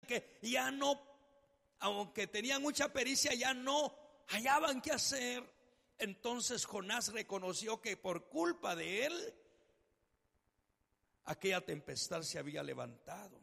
que ya no, aunque tenían mucha pericia, ya no hallaban qué hacer. Entonces Jonás reconoció que por culpa de él aquella tempestad se había levantado.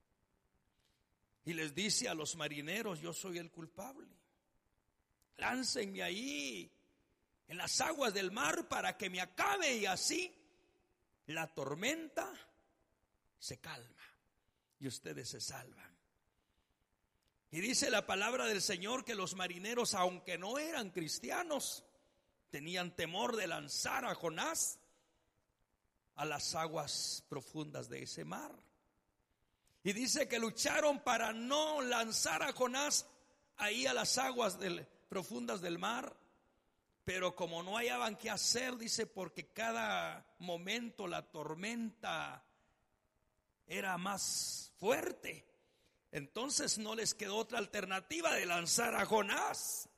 Y les dice a los marineros: yo soy el culpable. Láncenme ahí en las aguas del mar para que me acabe, y así la tormenta se calma y ustedes se salvan. Y dice la palabra del Señor que los marineros, aunque no eran cristianos, tenían temor de lanzar a Jonás a las aguas profundas de ese mar. Y dice que lucharon para no lanzar a Jonás ahí a las aguas profundas del mar. Pero como no hallaban qué hacer, dice, porque cada momento la tormenta era más fuerte, entonces no les quedó otra alternativa de lanzar a Jonás.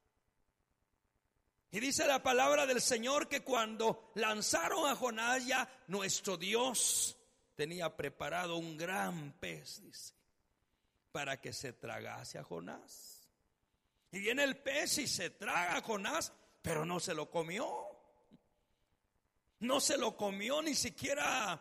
Y dice la palabra del Señor que cuando lanzaron a Jonás, ya nuestro Dios tenía preparado un gran pez, dice, para que se tragase a Jonás. Y viene el pez y se traga a Jonás, pero no se lo comió. No se lo comió, ni siquiera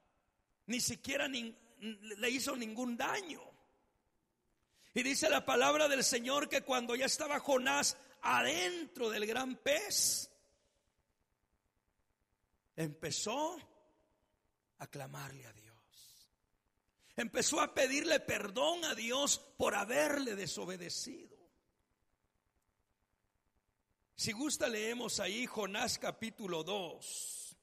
le hizo ningún daño. Y dice la palabra del Señor que cuando ya estaba Jonás adentro del gran pez, empezó a clamarle a Dios. Empezó a pedirle perdón a Dios por haberle desobedecido. Si gusta, leemos ahí Jonás capítulo 2.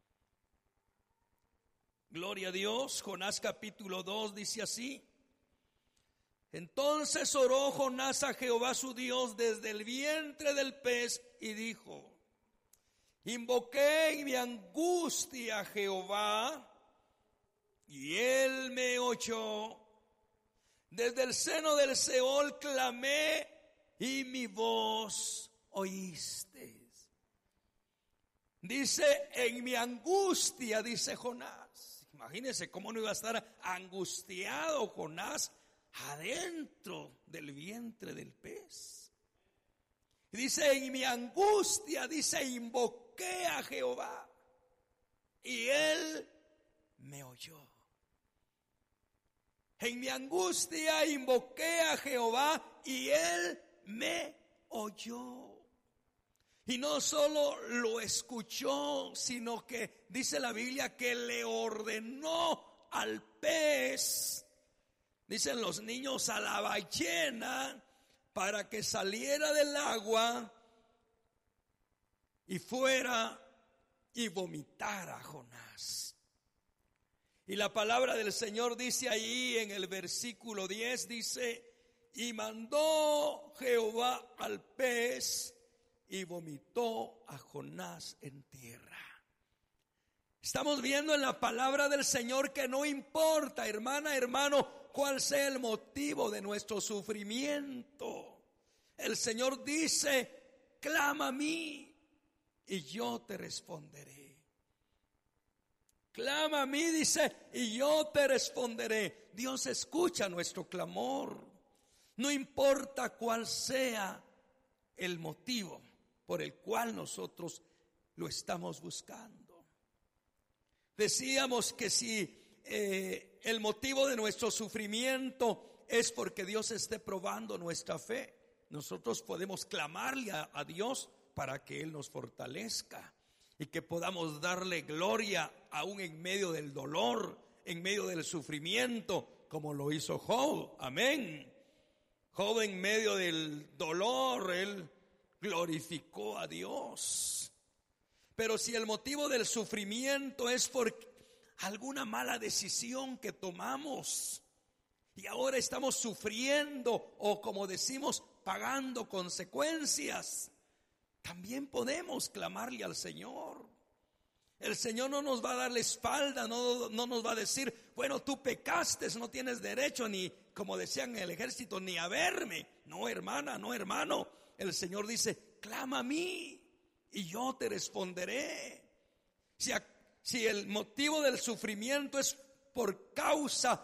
Gloria a Dios. Jonás capítulo 2 dice así: entonces oró Jonás a Jehová su Dios desde el vientre del pez y dijo: invoqué en mi angustia a Jehová y él me oyó. Desde el seno del Seol clamé y mi voz oíste. Dice: en mi angustia, dice Jonás. Imagínense cómo no iba a estar angustiado Jonás adentro del vientre del pez. Y dice: en mi angustia, dice, invoqué a Jehová y él me oyó. En mi angustia invoqué a Jehová y él me oyó. Y no solo lo escuchó, sino que dice la Biblia que le ordenó al pez, dicen los niños, a la ballena, para que saliera del agua y fuera y vomitara a Jonás. Y la palabra del Señor dice ahí en el versículo 10, dice: y mandó Jehová al pez y vomitó a Jonás en tierra. Estamos viendo en la palabra del Señor que no importa, hermana, hermano, cuál sea el motivo de nuestro sufrimiento. El Señor dice: clama a mí y yo te responderé. Clama a mí, dice, y yo te responderé. Dios escucha nuestro clamor. No importa cuál sea el motivo por el cual nosotros lo estamos buscando. Decíamos que si el motivo de nuestro sufrimiento es porque Dios esté probando nuestra fe, nosotros podemos clamarle a Dios para que Él nos fortalezca y que podamos darle gloria aún en medio del dolor, en medio del sufrimiento, como lo hizo Job. Amén. Job, en medio del dolor, él glorificó a Dios. Pero si el motivo del sufrimiento es por alguna mala decisión que tomamos y ahora estamos sufriendo, o como decimos, pagando consecuencias, también podemos clamarle al Señor. El Señor no nos va a dar la espalda, no nos va a decir: bueno, tú pecaste, no tienes derecho, ni, como decían en el ejército, ni a verme. No, hermana, no, hermano. El Señor dice: clama a mí y yo te responderé. Si el motivo del sufrimiento es por causa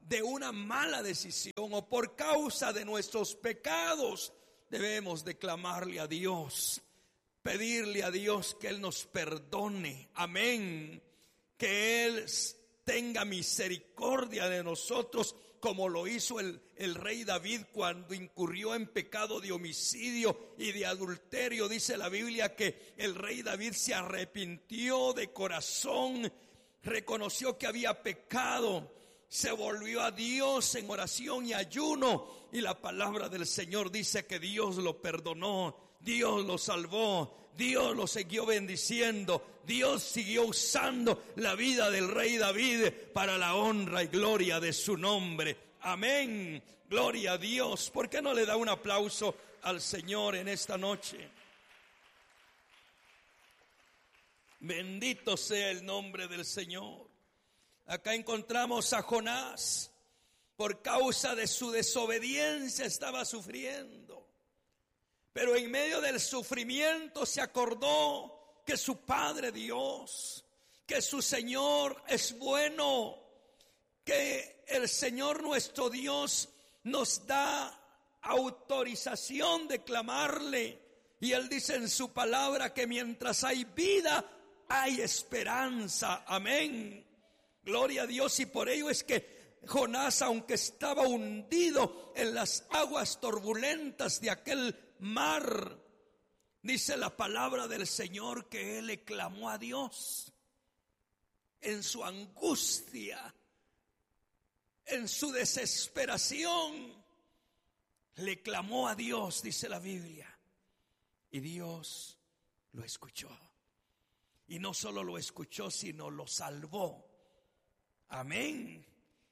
de una mala decisión o por causa de nuestros pecados, debemos de clamarle a Dios, pedirle a Dios que Él nos perdone, amén, que Él tenga misericordia de nosotros, como lo hizo el rey David cuando incurrió en pecado de homicidio y de adulterio. Dice la Biblia que el rey David se arrepintió de corazón, reconoció que había pecado, se volvió a Dios en oración y ayuno, y la palabra del Señor dice que Dios lo perdonó, Dios lo salvó, Dios lo siguió bendiciendo, Dios siguió usando la vida del rey David para la honra y gloria de su nombre. Amén, gloria a Dios. ¿Por qué no le da un aplauso al Señor en esta noche? Bendito sea el nombre del Señor. Acá encontramos a Jonás. Por causa de su desobediencia estaba sufriendo, pero en medio del sufrimiento se acordó que su Padre Dios, que su Señor es bueno, que el Señor nuestro Dios nos da autorización de clamarle, y Él dice en su palabra que mientras hay vida hay esperanza. Amén, gloria a Dios. Y por ello es que Jonás, aunque estaba hundido en las aguas turbulentas de aquel mar, dice la palabra del Señor que él le clamó a Dios en su angustia, en su desesperación. Le clamó a Dios, dice la Biblia, y Dios lo escuchó. Y no solo lo escuchó, sino lo salvó. Amén.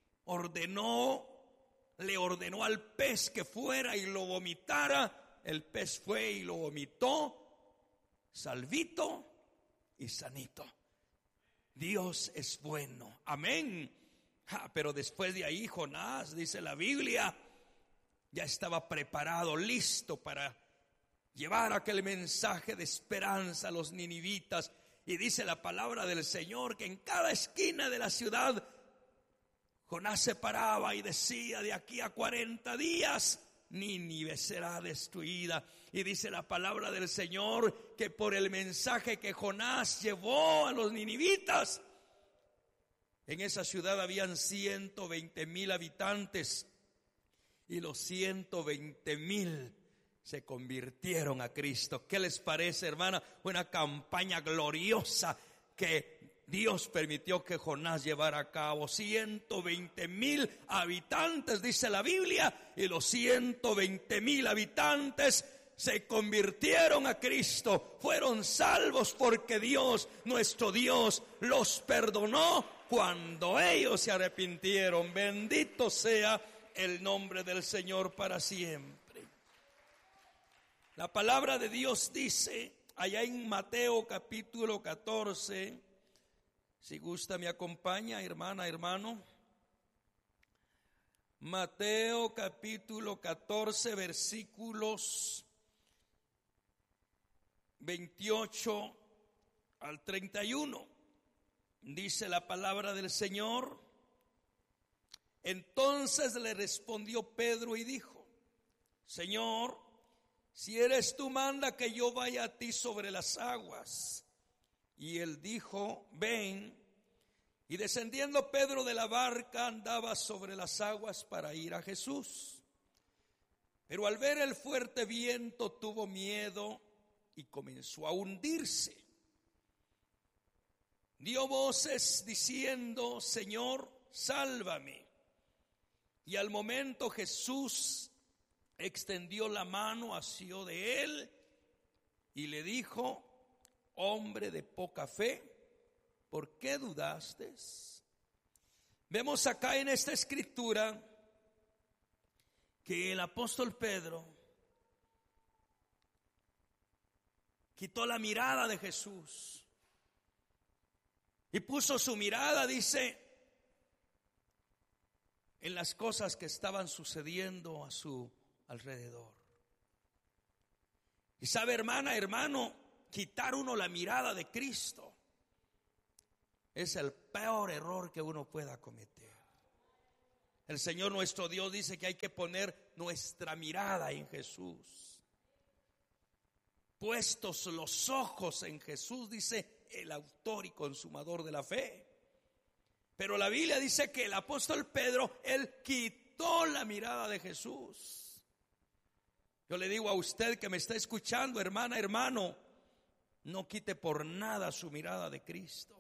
Le ordenó al pez que fuera y lo vomitara. El pez fue y lo vomitó, salvito y sanito. Dios es bueno, amén. Pero después de ahí Jonás, dice la Biblia, ya estaba preparado, listo para llevar aquel mensaje de esperanza a los ninivitas. Y dice la palabra del Señor que en cada esquina de la ciudad Jonás se paraba y decía: de aquí a 40 días Nínive será destruida. Y dice la palabra del Señor que por el mensaje que Jonás llevó a los ninivitas, en esa ciudad habían 120,000 habitantes, y los 120,000 se convirtieron a Cristo. ¿Qué les parece, hermana? Una campaña gloriosa que Dios permitió que Jonás llevara a cabo. 120,000 habitantes, dice la Biblia, y los 120,000 habitantes se convirtieron a Cristo. Fueron salvos porque Dios, nuestro Dios, los perdonó cuando ellos se arrepintieron. Bendito sea el nombre del Señor para siempre. La palabra de Dios dice allá en Mateo capítulo 14, si gusta me acompaña, hermana, hermano. Mateo capítulo 14, versículos 28 al 31. Dice la palabra del Señor: entonces le respondió Pedro y dijo: Señor, si eres tú, manda que yo vaya a ti sobre las aguas. Y él dijo: ven. Y descendiendo Pedro de la barca, andaba sobre las aguas para ir a Jesús. Pero al ver el fuerte viento tuvo miedo y comenzó a hundirse. Dio voces diciendo: Señor, sálvame. Y al momento Jesús extendió la mano, asió de él y le dijo: hombre de poca fe, ¿por qué dudaste? Vemos acá en esta escritura que el apóstol Pedro quitó la mirada de Jesús y puso su mirada, dice, en las cosas que estaban sucediendo a su alrededor. Y sabe, hermana, hermano, quitar uno la mirada de Cristo es el peor error que uno pueda cometer. El Señor nuestro Dios dice que hay que poner nuestra mirada en Jesús. Puestos los ojos en Jesús, dice el autor y consumador de la fe. Pero la Biblia dice que el apóstol Pedro, él quitó la mirada de Jesús. Yo le digo a usted que me está escuchando, hermana, hermano, no quite por nada su mirada de Cristo.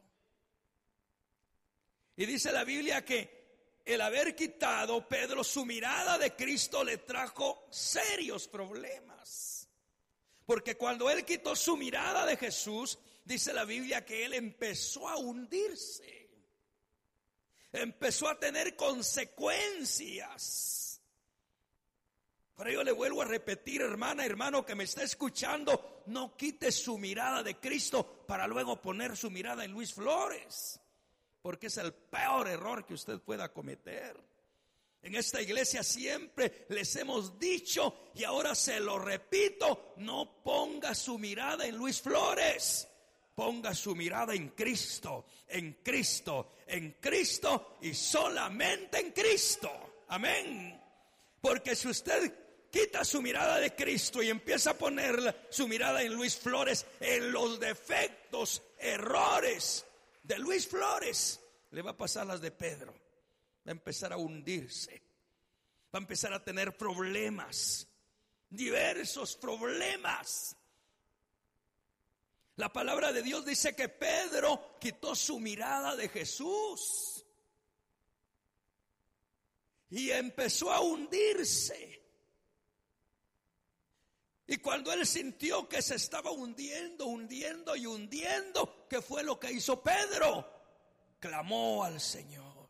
Y dice la Biblia que el haber quitado Pedro su mirada de Cristo le trajo serios problemas. Porque cuando él quitó su mirada de Jesús, dice la Biblia que él empezó a hundirse. Empezó a tener consecuencias. Pero yo le vuelvo a repetir, hermana, hermano que me está escuchando, no quite su mirada de Cristo para luego poner su mirada en Luis Flores, porque es el peor error que usted pueda cometer. En esta iglesia siempre les hemos dicho, y ahora se lo repito, no ponga su mirada en Luis Flores. Ponga su mirada en Cristo, en Cristo, en Cristo y solamente en Cristo. Amén. Porque si usted quita su mirada de Cristo y empieza a poner su mirada en Luis Flores, en los defectos, errores de Luis Flores, le va a pasar las de Pedro. Va a empezar a hundirse. Va a empezar a tener problemas, diversos problemas. La palabra de Dios dice que Pedro quitó su mirada de Jesús y empezó a hundirse. Y cuando él sintió que se estaba hundiendo, ¿qué fue lo que hizo Pedro? Clamó al Señor.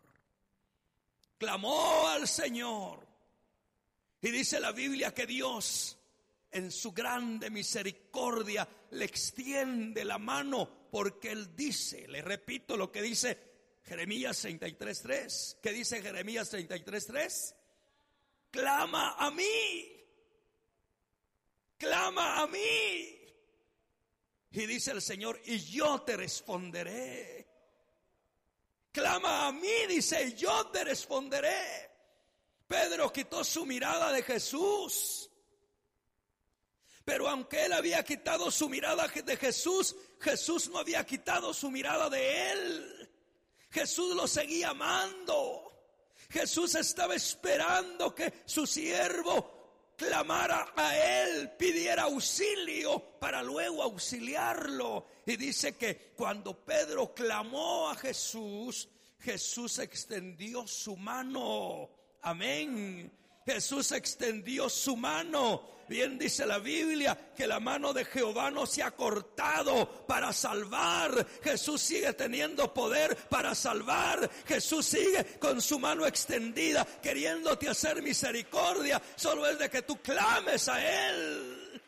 Clamó al Señor. Y dice la Biblia que Dios, en su grande misericordia, le extiende la mano, porque él dice, le repito lo que dice Jeremías 33:3. ¿Qué dice Jeremías 33:3? Clama a mí. Clama a mí. Y dice el Señor, y yo te responderé. Clama a mí, dice, y yo te responderé. Pedro quitó su mirada de Jesús. Pero aunque él había quitado su mirada de Jesús, Jesús no había quitado su mirada de él. Jesús lo seguía amando. Jesús estaba esperando que su siervo clamara a él, pidiera auxilio para luego auxiliarlo. Y dice que cuando Pedro clamó a Jesús, Jesús extendió su mano. Amén. Jesús extendió su mano. Bien dice la Biblia que la mano de Jehová no se ha cortado para salvar. Jesús sigue teniendo poder para salvar. Jesús sigue con su mano extendida queriéndote hacer misericordia. Solo es de que tú clames a Él.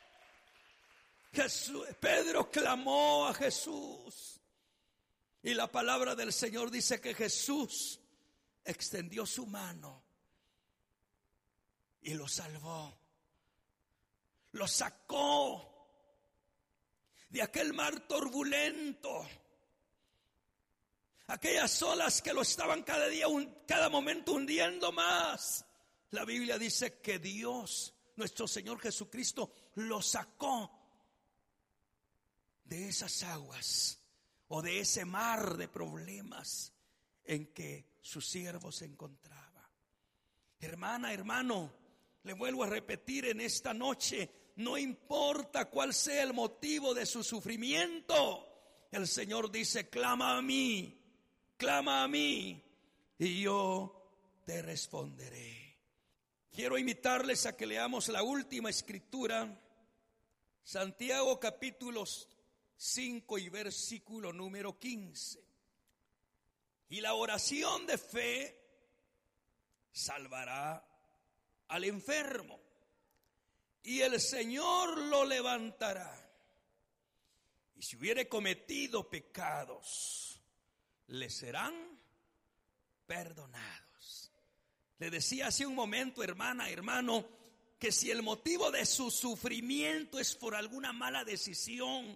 Pedro clamó a Jesús. Y la palabra del Señor dice que Jesús extendió su mano y lo salvó. Lo sacó de aquel mar turbulento, aquellas olas que lo estaban cada momento hundiendo más. La Biblia dice que Dios, nuestro Señor Jesucristo, lo sacó de esas aguas o de ese mar de problemas en que su siervo se encontraba. Hermana, hermano, le vuelvo a repetir en esta noche, no importa cuál sea el motivo de su sufrimiento, el Señor dice, clama a mí, y yo te responderé. Quiero invitarles a que leamos la última escritura, Santiago capítulo 5 y versículo número 15. Y la oración de fe salvará al enfermo, y el Señor lo levantará. Y si hubiere cometido pecados, le serán perdonados. Le decía hace un momento, hermana, hermano, que si el motivo de su sufrimiento es por alguna mala decisión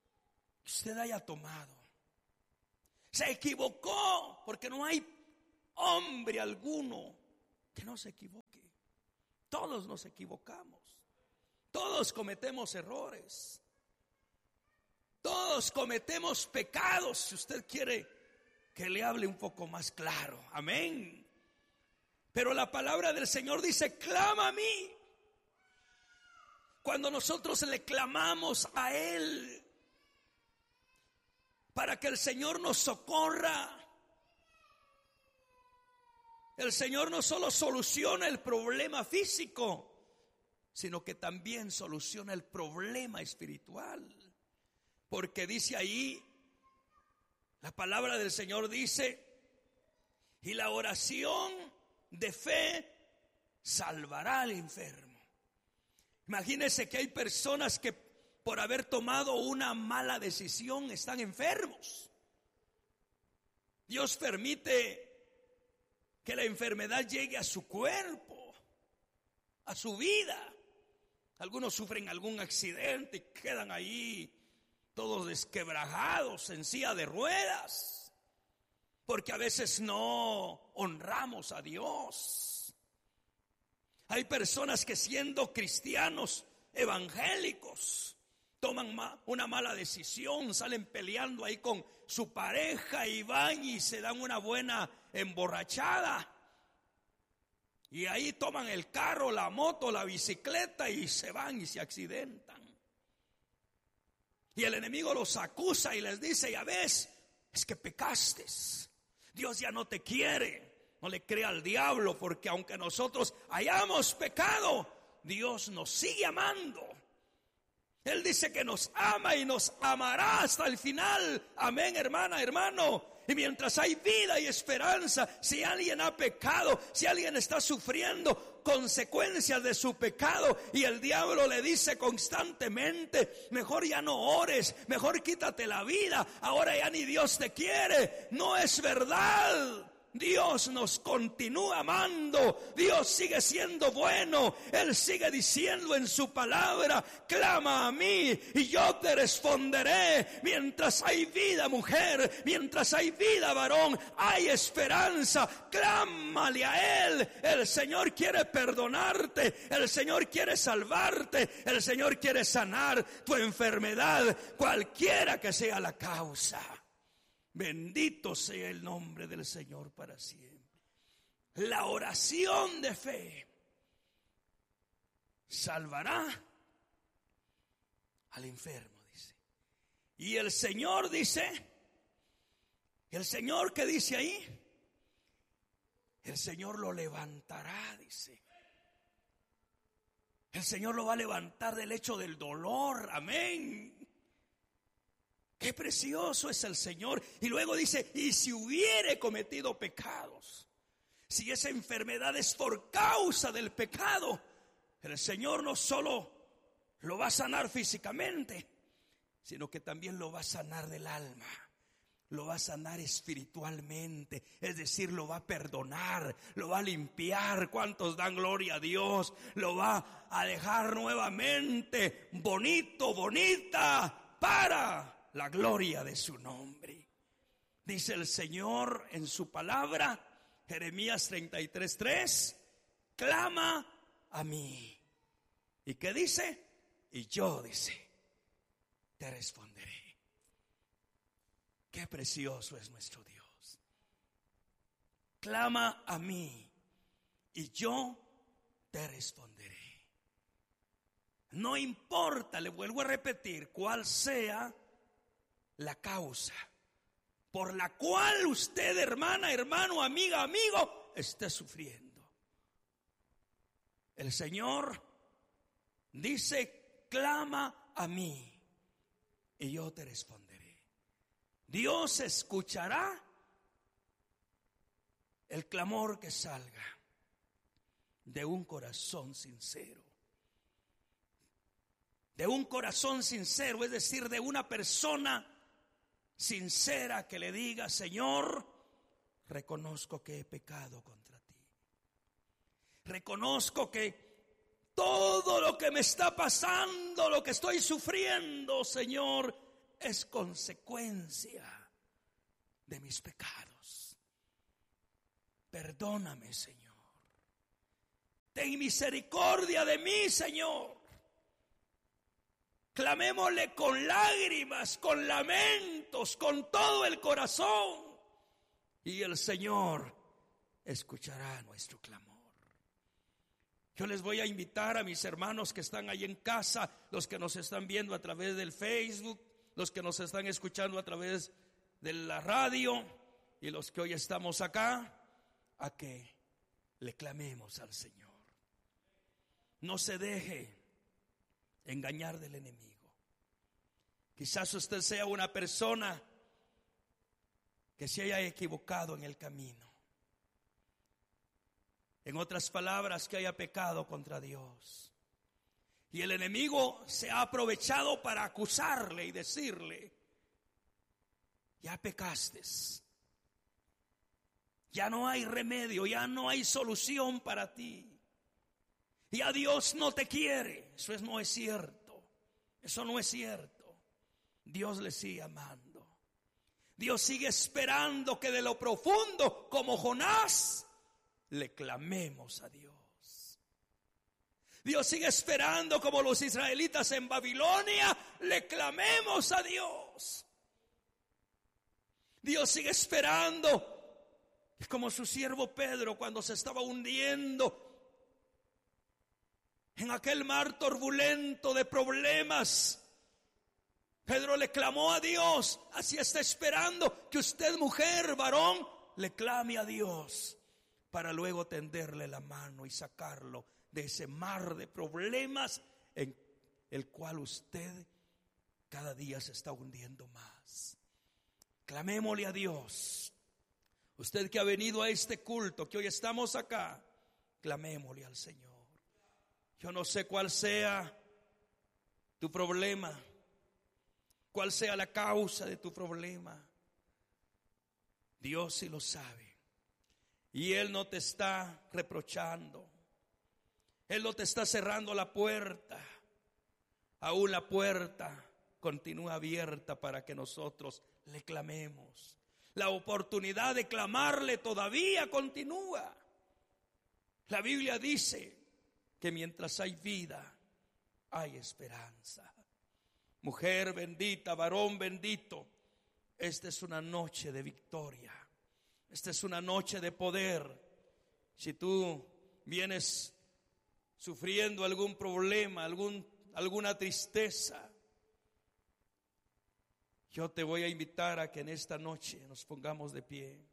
que usted haya tomado, se equivocó, porque no hay hombre alguno que no se equivoque. Todos nos equivocamos. Todos cometemos errores. Todos cometemos pecados. Si usted quiere que le hable un poco más claro, amén. Pero la palabra del Señor dice: clama a mí. Cuando nosotros le clamamos a Él para que el Señor nos socorra, el Señor no solo soluciona el problema físico, sino que también soluciona el problema espiritual. Porque dice ahí, la palabra del Señor dice: y la oración de fe salvará al enfermo. Imagínense que hay personas que por haber tomado una mala decisión están enfermos. Dios permite que la enfermedad llegue a su cuerpo, a su vida. Algunos sufren algún accidente y quedan ahí todos desquebrajados en silla de ruedas, porque a veces no honramos a Dios. Hay personas que, siendo cristianos evangélicos, toman una mala decisión, salen peleando ahí con su pareja y van y se dan una buena emborrachada. Y ahí toman el carro, la moto, la bicicleta y se van y se accidentan. Y el enemigo los acusa y les dice: ya ves, es que pecaste. Dios ya no te quiere. No le crea al diablo, porque aunque nosotros hayamos pecado, Dios nos sigue amando. Él dice que nos ama y nos amará hasta el final. Amén, hermana, hermano. Y mientras hay vida y esperanza, si alguien ha pecado, si alguien está sufriendo consecuencias de su pecado y el diablo le dice constantemente: mejor ya no ores, mejor quítate la vida, ahora ya ni Dios te quiere. No es verdad. Dios nos continúa amando. Dios sigue siendo bueno. Él sigue diciendo en su palabra: clama a mí y yo te responderé. Mientras hay vida, mujer, mientras hay vida, varón, hay esperanza. Clámale a Él. El Señor quiere perdonarte. El Señor quiere salvarte. El Señor quiere sanar tu enfermedad, cualquiera que sea la causa. Bendito sea el nombre del Señor para siempre. La oración de fe salvará al enfermo, dice. Y el Señor dice, el Señor que dice ahí, el Señor lo levantará, dice. El Señor lo va a levantar del lecho del dolor, amén. Qué precioso es el Señor. Y luego dice: y si hubiere cometido pecados, si esa enfermedad es por causa del pecado, el Señor no solo lo va a sanar físicamente, sino que también lo va a sanar del alma. Lo va a sanar espiritualmente, es decir, lo va a perdonar, lo va a limpiar. ¿Cuántos dan gloria a Dios? Lo va a dejar nuevamente bonito, bonita, para la gloria de su nombre. Dice el Señor en su palabra, Jeremías 33:3: clama a mí. ¿Y qué dice? Y yo, dice, te responderé. Qué precioso es nuestro Dios. Clama a mí y yo te responderé. No importa, le vuelvo a repetir, cuál sea la causa por la cual usted, hermana, hermano, amiga, amigo, esté sufriendo. El Señor dice: clama a mí y yo te responderé. Dios escuchará el clamor que salga de un corazón sincero. De un corazón sincero, es decir, de una persona sincera que le diga: Señor, reconozco que he pecado contra ti. Reconozco que todo lo que me está pasando, lo que estoy sufriendo, Señor, es consecuencia de mis pecados. Perdóname, Señor. Ten misericordia de mí, Señor. Clamémosle con lágrimas, con lamentos, con todo el corazón. Y el Señor escuchará nuestro clamor. Yo les voy a invitar a mis hermanos que están ahí en casa, los que nos están viendo a través del Facebook, los que nos están escuchando a través de la radio y los que hoy estamos acá, a que le clamemos al Señor. No se deje engañar del enemigo. Quizás usted sea una persona que se haya equivocado en el camino. En otras palabras, que haya pecado contra Dios. Y el enemigo se ha aprovechado para acusarle y decirle: ya pecaste. Ya no hay remedio, ya no hay solución para ti. Ya Dios no te quiere. Eso no es cierto. Eso no es cierto. Dios le sigue amando. Dios sigue esperando que de lo profundo, como Jonás, le clamemos a Dios. Dios sigue esperando, como los israelitas en Babilonia, le clamemos a Dios. Dios sigue esperando, como su siervo Pedro cuando se estaba hundiendo en aquel mar turbulento de problemas. Pedro le clamó a Dios. Así está esperando que usted, mujer, varón, le clame a Dios, para luego tenderle la mano y sacarlo de ese mar de problemas en el cual usted cada día se está hundiendo más. Clamémosle a Dios. Usted que ha venido a este culto, que hoy estamos acá, clamémosle al Señor. Yo no sé cuál sea tu problema, cuál sea la causa de tu problema. Dios sí lo sabe. Y Él no te está reprochando. Él no te está cerrando la puerta. Aún la puerta continúa abierta para que nosotros le clamemos. La oportunidad de clamarle todavía continúa. La Biblia dice que mientras hay vida, hay esperanza. Mujer bendita, varón bendito, esta es una noche de victoria. Esta es una noche de poder. Si tú vienes sufriendo algún problema, alguna tristeza, yo te voy a invitar a que en esta noche nos pongamos de pie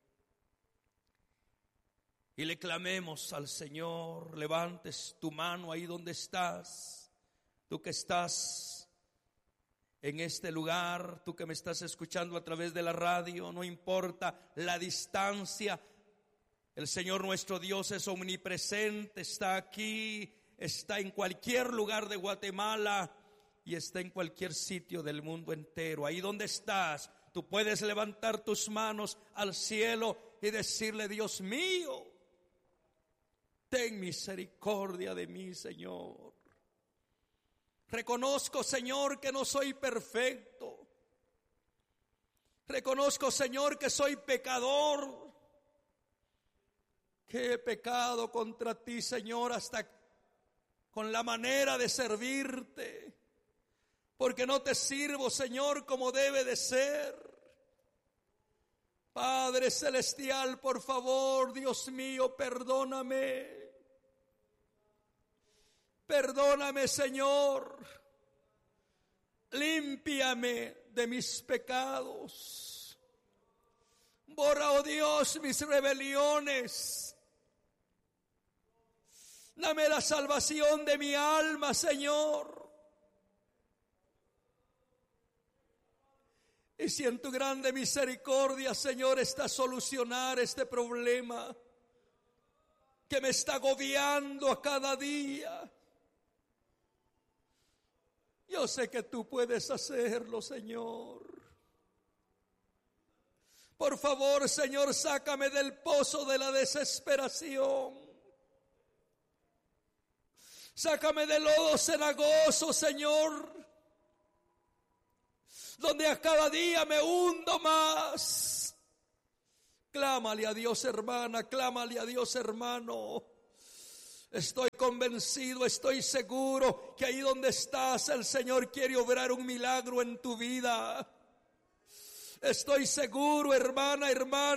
y le clamemos al Señor. Levantes tu mano ahí donde estás. Tú que estás en este lugar, tú que me estás escuchando a través de la radio, no importa la distancia, el Señor nuestro Dios es omnipresente, está aquí, está en cualquier lugar de Guatemala y está en cualquier sitio del mundo entero. Ahí donde estás, tú puedes levantar tus manos al cielo y decirle: Dios mío, ten misericordia de mí, Señor. Reconozco, Señor, que no soy perfecto. Reconozco, Señor, que soy pecador, que he pecado contra ti, Señor, hasta con la manera de servirte, porque no te sirvo, Señor, como debe de ser. Padre celestial, por favor, Dios mío, perdóname. Perdóname, Señor. Límpiame de mis pecados. Borra, oh Dios, mis rebeliones. Dame la salvación de mi alma, Señor. Y si en tu grande misericordia, Señor, está a solucionar este problema que me está agobiando a cada día, yo sé que tú puedes hacerlo, Señor. Por favor, Señor, sácame del pozo de la desesperación. Sácame del lodo cenagoso, Señor, donde a cada día me hundo más. Clámale a Dios, hermana, clámale a Dios, hermano. Estoy convencido, estoy seguro que ahí donde estás el Señor quiere obrar un milagro en tu vida. Estoy seguro, hermana,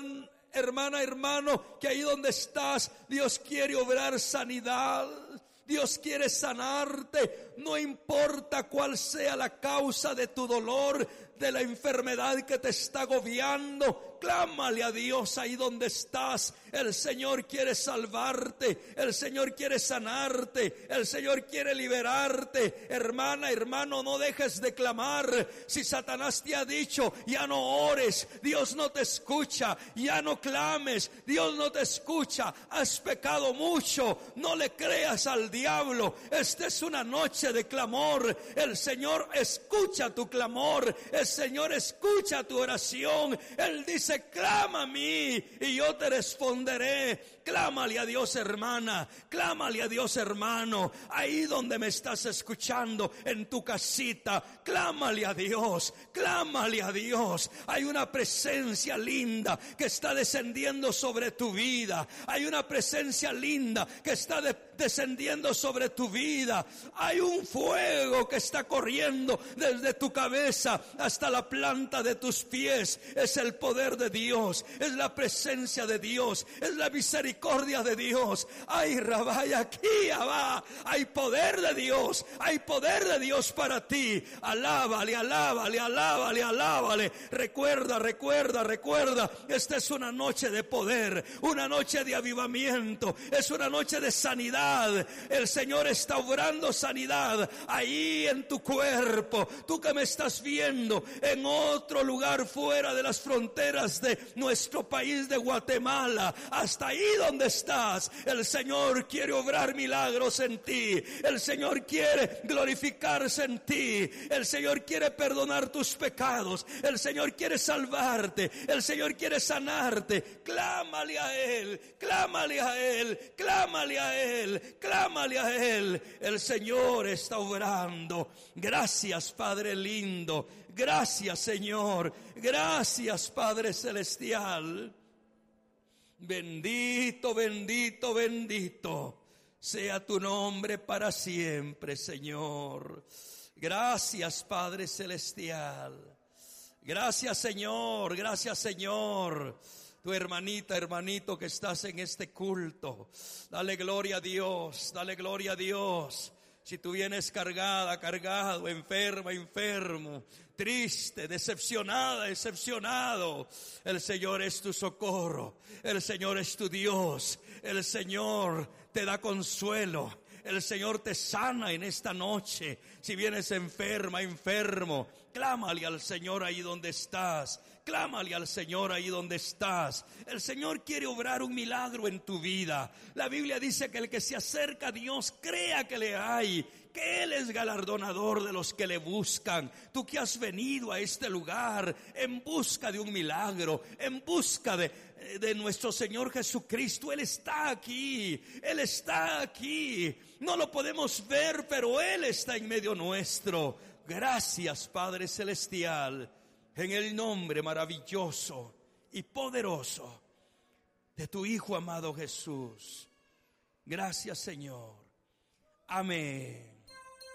hermano, que ahí donde estás Dios quiere obrar sanidad. Dios quiere sanarte, no importa cuál sea la causa de tu dolor, de la enfermedad que te está agobiando. Clámale a Dios ahí donde estás. El Señor quiere salvarte, el Señor quiere sanarte, el Señor quiere liberarte. Hermana, hermano, no dejes de clamar. Si Satanás te ha dicho, ya no ores, Dios no te escucha, ya no clames, Dios no te escucha, has pecado mucho, no le creas al diablo. Esta es una noche de clamor. El Señor escucha tu clamor, el Señor escucha tu oración. Él dice, clama a mí y yo te responderé. Clámale a Dios, hermana, clámale a Dios, hermano, ahí donde me estás escuchando, en tu casita, clámale a Dios, clámale a Dios. Hay una presencia linda que está descendiendo sobre tu vida, hay una presencia linda que está descendiendo sobre tu vida. Hay un fuego que está corriendo desde tu cabeza hasta la planta de tus pies. Es el poder de Dios, es la presencia de Dios, es la misericordia de Dios. Ay, Rabaya, aquí va. Hay poder de Dios, hay poder de Dios para ti. Alábale, alábale, alábale, alábale. Recuerda, esta es una noche de poder, una noche de avivamiento, es una noche de sanidad. El Señor está obrando sanidad ahí en tu cuerpo. Tú que me estás viendo en otro lugar fuera de las fronteras de nuestro país de Guatemala, hasta ahí donde estás, el Señor quiere obrar milagros en ti. El Señor quiere glorificarse en ti. El Señor quiere perdonar tus pecados. El Señor quiere salvarte. El Señor quiere sanarte. Clámale a Él, clámale a Él, clámale a Él, clámale a Él. El Señor está obrando. Gracias, Padre lindo. Gracias, Señor. Gracias, Padre celestial. Bendito, bendito, bendito sea tu nombre para siempre, Señor. Gracias, Padre celestial. Gracias, Señor. Gracias, Señor. Tu hermanita, hermanito que estás en este culto, dale gloria a Dios, dale gloria a Dios. Si tú vienes cargada, cargado, enferma, enfermo, triste, decepcionada, decepcionado, el Señor es tu socorro, el Señor es tu Dios, el Señor te da consuelo, el Señor te sana en esta noche. Si vienes enferma, enfermo, clámale al Señor ahí donde estás. Clámale al Señor ahí donde estás. El Señor quiere obrar un milagro en tu vida. La Biblia dice que el que se acerca a Dios crea que le hay, que Él es galardonador de los que le buscan. Tú que has venido a este lugar en busca de un milagro, en busca de nuestro Señor Jesucristo. Él está aquí, Él está aquí. No lo podemos ver, pero Él está en medio nuestro. Gracias, Padre celestial, en el nombre maravilloso y poderoso de tu Hijo amado Jesús. Gracias, Señor. Amén.